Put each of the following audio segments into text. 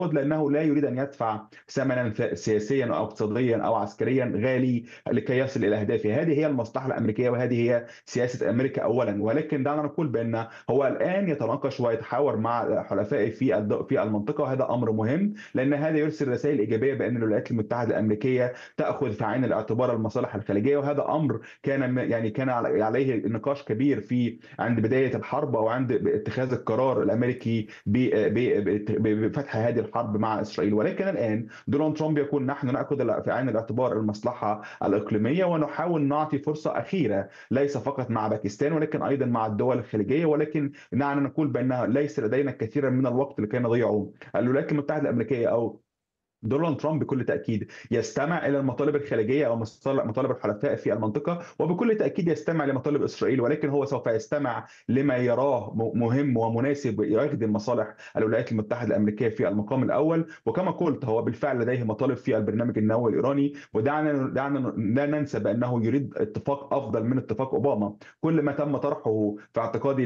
لأنه لا يريد أن يدفع ثمنا سياسيا أو اقتصاديا أو عسكريا غالي لكي يصل إلى أهدافه. هذه هي المصلحة الأمريكية وهذه هي سياسة أمريكا أولا. ولكن دعنا نقول بأن هو الآن يتناقش ويتحاور مع حلفائه في المنطقة، وهذا أمر مهم لأن هذا يرسل رسائل إيجابية بأن الولايات المتحدة الأمريكية تأخذ في عين الاعتبار المصالح الخليجية. وهذا أمر كان عليه نقاش كبير عند بداية الحرب أو عند اتخاذ القرار الأمريكي بفتح هذه الحرب مع إسرائيل. ولكن الآن دونالد ترامب يقول نحن نأخذ في عين الاعتبار المصلحة الإقليمية ونحاول نعطي فرصة أخيرة ليس فقط مع باكستان ولكن أيضا مع الدول الخليجية. ولكن دعنا نقول بأن ليس لدينا كثيرا من الوقت لكي نضيعه. الولايات المتحدة الأمريكية أو دونالد ترامب بكل تأكيد يستمع إلى المطالب الخارجية أو مطالب الحلفاء في المنطقة، وبكل تأكيد يستمع لمطالب إسرائيل، ولكن هو سوف يستمع لما يراه مهم ومناسب يخدم مصالح الولايات المتحدة الأمريكية في المقام الأول. وكما قلت هو بالفعل لديه مطالب في البرنامج النووي الإيراني، ودعنا لا ننسى بأنه يريد اتفاق أفضل من اتفاق أوباما. كل ما تم طرحه في اعتقادي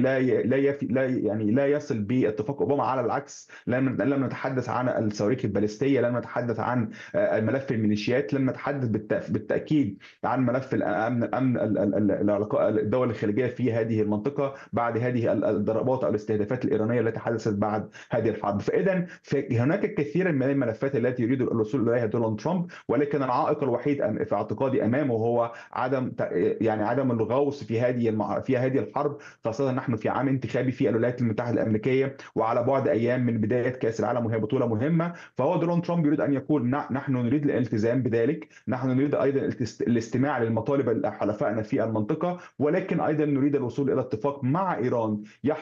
لا يصل باتفاق أوباما، على العكس لم نتحدث عن الصواريخ البالستية، لم نتحدث عن ملف الميليشيات، لم نتحدث بالتاكيد عن ملف الامن الدول الخليجيه في هذه المنطقه بعد هذه الضربات او الاستهدافات الايرانيه التي حدثت بعد هذه الحرب. فاذا هناك كثير من الملفات التي يريد الوصول اليها دونالد ترامب، ولكن العائق الوحيد في اعتقادي امامه هو عدم الغوص في هذه الحرب، خاصه نحن في عام انتخابي في الولايات المتحده الامريكيه وعلى بعد ايام من بدايه كاس العالم، وهي بطوله مهمه. فهو دونالد ترامب يريد ان يقول نحن نريد الالتزام بذلك، نحن نريد ايضا الاستماع للمطالب حلفائنا في المنطقه، ولكن ايضا نريد الوصول الى اتفاق مع ايران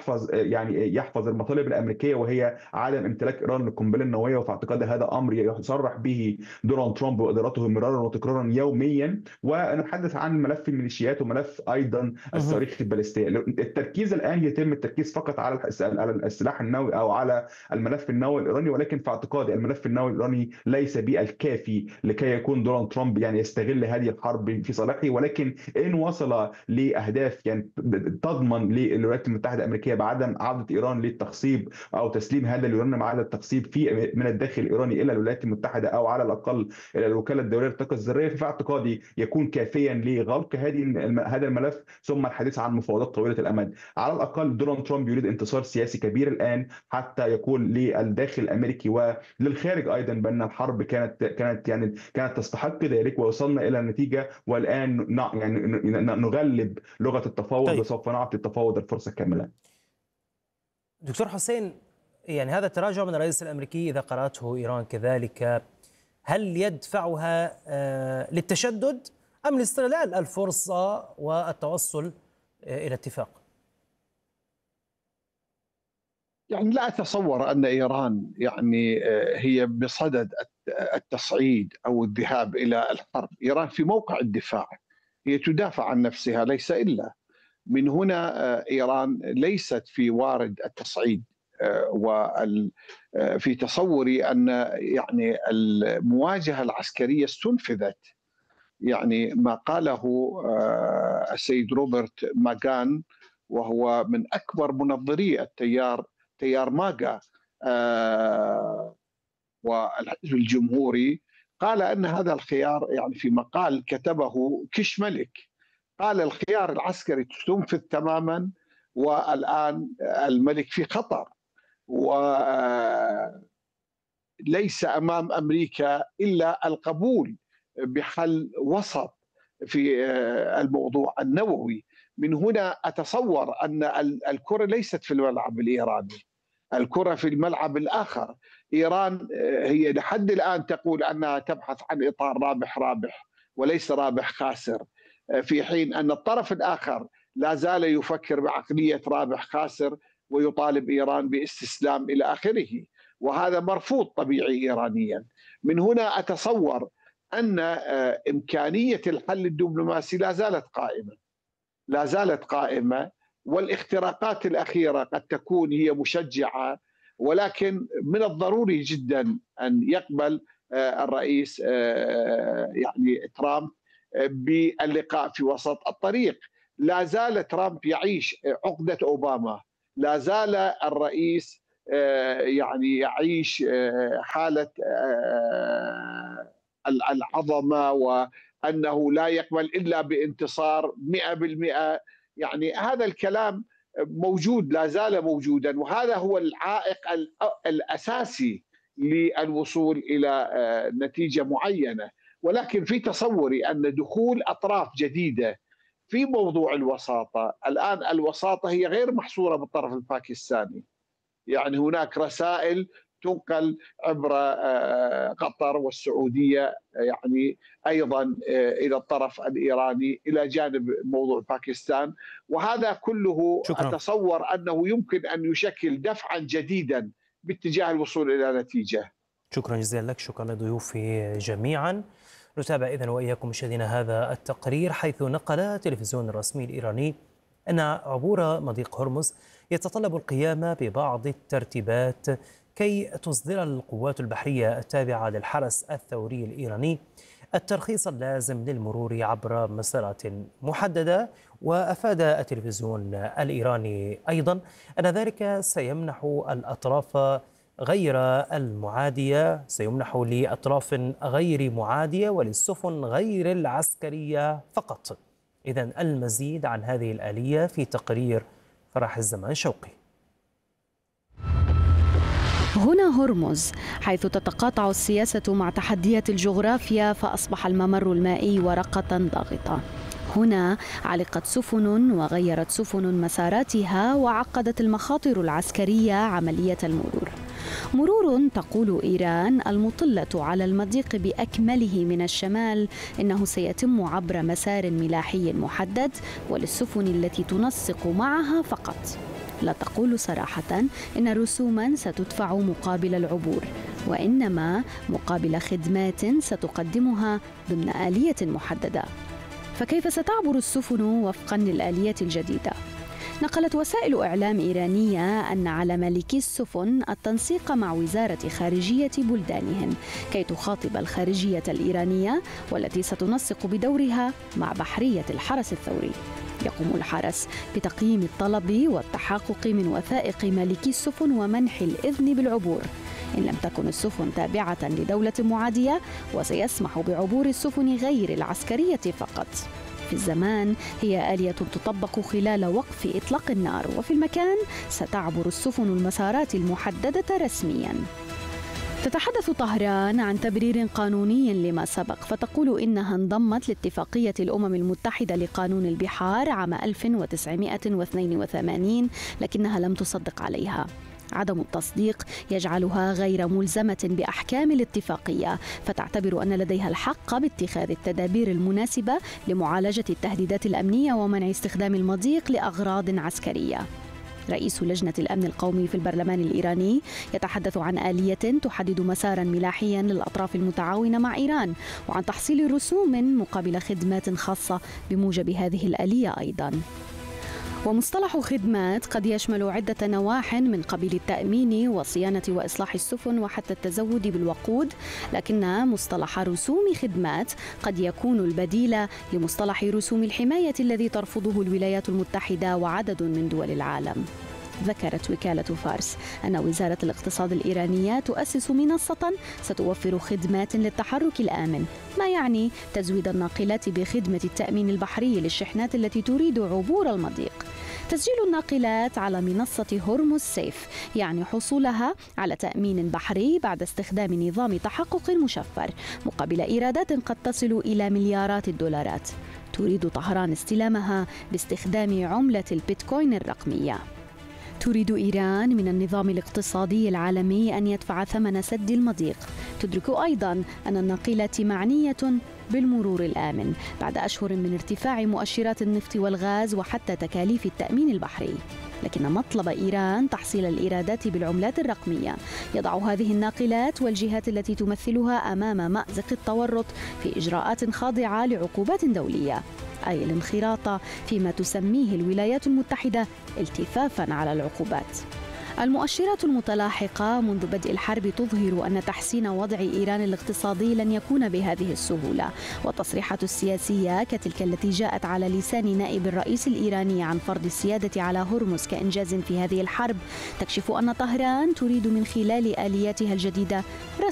يحفظ المطالب الامريكيه، وهي عدم امتلاك ايران للقنبله النوويه. وفي اعتقادي هذا امر يصرح به دونالد ترامب وادارته مرارا وتكرارا يوميا. ونتحدث عن ملف الميليشيات وملف ايضا مهم. الصواريخ البالستيه. التركيز الان يتم التركيز فقط على السلاح النووي او على الملف النووي الايراني، ولكن في اعتقادي الملف النووي الايراني ليس بالكافي لكي يكون دونالد ترامب يستغل هذه الحرب في صالحه. ولكن ان وصل لاهداف تضمن للولايات المتحده الامريكيه بعدم عوده ايران للتخصيب او تسليم هذا اليورانيوم على التخصيب من الداخل الايراني الى الولايات المتحده او على الاقل الى الوكاله الدوليه للطاقه الذريه، في اعتقادي يكون كافيا لغلق هذا الملف ثم الحديث عن مفاوضات طويله الامد. على الاقل دونالد ترامب يريد انتصار سياسي كبير الان حتى يقول للداخل الامريكي وللخارج ايضا بان الحرب كانت تستحق ذلك ووصلنا الى النتيجه، والان نغلب لغه التفاوض طيب وسوف نعطي التفاوض الفرصه كامله. دكتور حسين، يعني هذا التراجع من الرئيس الأمريكي إذا قرأته إيران كذلك، هل يدفعها للتشدد أم لاستغلال الفرصة والتوصل إلى اتفاق؟ يعني لا أتصور أن إيران هي بصدد التصعيد أو الذهاب إلى الحرب. إيران في موقع الدفاع، هي تدافع عن نفسها ليس إلا. من هنا إيران ليست في وارد التصعيد. وفي تصوري أن المواجهة العسكرية استنفذت. ما قاله السيد روبرت ماغان، وهو من أكبر منظري تيار ماغا والحزب الجمهوري، قال أن هذا الخيار، في مقال كتبه كش ملك، قال الخيار العسكري استنفذ تماما والآن الملك في خطر، وليس أمام أمريكا إلا القبول بحل وسط في الموضوع النووي. من هنا أتصور أن الكرة ليست في الملعب الإيراني، الكرة في الملعب الآخر. إيران هي لحد الآن تقول أنها تبحث عن إطار رابح رابح وليس رابح خاسر، في حين أن الطرف الآخر لا زال يفكر بعقلية رابح خاسر ويطالب إيران باستسلام إلى آخره، وهذا مرفوض طبيعي إيرانيا. من هنا أتصور أن إمكانية الحل الدبلوماسي لا زالت قائمة، والاختراقات الأخيرة قد تكون هي مشجعة، ولكن من الضروري جدا أن يقبل الرئيس ترامب باللقاء في وسط الطريق. لا زال ترامب يعيش عقدة أوباما، لا زال الرئيس يعني يعيش حالة العظمة، وأنه لا يقبل إلا بانتصار 100%. يعني هذا الكلام موجود، لا زال موجودا، وهذا هو العائق الأساسي للوصول إلى نتيجة معينة. ولكن في تصوري أن دخول أطراف جديدة في موضوع الوساطة، الآن الوساطة هي غير محصورة بالطرف الباكستاني، يعني هناك رسائل تنقل عبر قطر والسعودية، يعني أيضا إلى الطرف الإيراني إلى جانب موضوع باكستان، وهذا كله شكرا. أتصور أنه يمكن أن يشكل دفعا جديدا باتجاه الوصول إلى نتيجة. شكرا جزيلا لك، شكرا لضيوفي جميعا. نتابع إذن وإياكم مشاهدينا هذا التقرير، حيث نقل التلفزيون الرسمي الإيراني أن عبور مضيق هرمز يتطلب القيام ببعض الترتيبات كي تصدر القوات البحرية التابعة للحرس الثوري الإيراني الترخيص اللازم للمرور عبر مسارات محددة. وأفاد التلفزيون الإيراني أيضا أن ذلك سيمنح الأطراف غير المعادية، سيمنح لأطراف غير معادية وللسفن غير العسكرية فقط. إذن المزيد عن هذه الآلية في تقرير فرح الزمان شوقي. هنا هرمز، حيث تتقاطع السياسة مع تحديات الجغرافيا، فأصبح الممر المائي ورقة ضاغطة. هنا علقت سفن وغيرت سفن مساراتها، وعقدت المخاطر العسكرية عملية المرور. مرور تقول إيران المطلة على المضيق بأكمله من الشمال إنه سيتم عبر مسار ملاحي محدد وللسفن التي تنسق معها فقط. لا تقول صراحة إن رسوما ستدفع مقابل العبور، وإنما مقابل خدمات ستقدمها ضمن آلية محددة. فكيف ستعبر السفن وفقا للآلية الجديدة؟ نقلت وسائل إعلام إيرانية أن على مالكي السفن التنسيق مع وزارة خارجية بلدانهم كي تخاطب الخارجية الإيرانية، والتي ستنسق بدورها مع بحرية الحرس الثوري. يقوم الحرس بتقييم الطلب والتحقق من وثائق مالكي السفن ومنح الإذن بالعبور إن لم تكن السفن تابعة لدولة معادية، وسيسمح بعبور السفن غير العسكرية فقط. في الزمان هي آلية تطبق خلال وقف إطلاق النار، وفي المكان ستعبر السفن المسارات المحددة رسمياً. تتحدث طهران عن تبرير قانوني لما سبق، فتقول إنها انضمت لاتفاقية الأمم المتحدة لقانون البحار عام 1982، لكنها لم تصدق عليها. عدم التصديق يجعلها غير ملزمة بأحكام الاتفاقية، فتعتبر أن لديها الحق باتخاذ التدابير المناسبة لمعالجة التهديدات الأمنية ومنع استخدام المضيق لأغراض عسكرية. رئيس لجنة الأمن القومي في البرلمان الإيراني يتحدث عن آلية تحدد مسارا ملاحيا للأطراف المتعاونة مع إيران، وعن تحصيل رسوم مقابل خدمات خاصة بموجب هذه الآلية أيضا. ومصطلح خدمات قد يشمل عدة نواح من قبيل التأمين وصيانة وإصلاح السفن وحتى التزود بالوقود، لكن مصطلح رسوم خدمات قد يكون البديل لمصطلح رسوم الحماية الذي ترفضه الولايات المتحدة وعدد من دول العالم. ذكرت وكالة فارس أن وزارة الاقتصاد الإيرانية تؤسس منصة ستوفر خدمات للتحرك الآمن، ما يعني تزويد الناقلات بخدمة التأمين البحري للشحنات التي تريد عبور المضيق. تسجيل الناقلات على منصة هرمز سيف يعني حصولها على تأمين بحري بعد استخدام نظام تحقق مشفر مقابل إيرادات قد تصل إلى مليارات الدولارات. تريد طهران استلامها باستخدام عملة البيتكوين الرقمية. تريد إيران من النظام الاقتصادي العالمي أن يدفع ثمن سد المضيق. تدرك أيضا أن الناقلات معنية بالمرور الآمن بعد أشهر من ارتفاع مؤشرات النفط والغاز وحتى تكاليف التأمين البحري. لكن مطلب إيران تحصيل الإيرادات بالعملات الرقمية يضع هذه الناقلات والجهات التي تمثلها أمام مأزق التورط في إجراءات خاضعة لعقوبات دولية، أي الانخراط فيما تسميه الولايات المتحدة التفافاً على العقوبات. المؤشرات المتلاحقة منذ بدء الحرب تظهر أن تحسين وضع إيران الاقتصادي لن يكون بهذه السهولة، والتصريحات السياسية كتلك التي جاءت على لسان نائب الرئيس الإيراني عن فرض السيادة على هرمز كإنجاز في هذه الحرب تكشف أن طهران تريد من خلال آلياتها الجديدة رسم